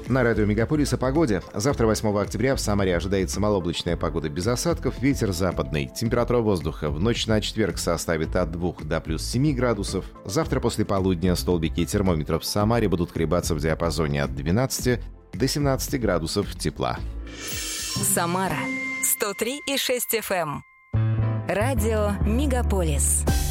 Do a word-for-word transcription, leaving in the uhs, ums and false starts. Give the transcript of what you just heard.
На радио Мегаполис о погоде. Завтра, восьмого октября, в Самаре ожидается малооблачная погода без осадков, ветер западный. Температура воздуха в ночь на четверг составит от двух до плюс семи градусов. Завтра после полудня столбики термометров в Самаре будут колебаться в диапазоне от двенадцати до семнадцати градусов тепла. Самара сто три и шесть эф эм. Радио Мегаполис.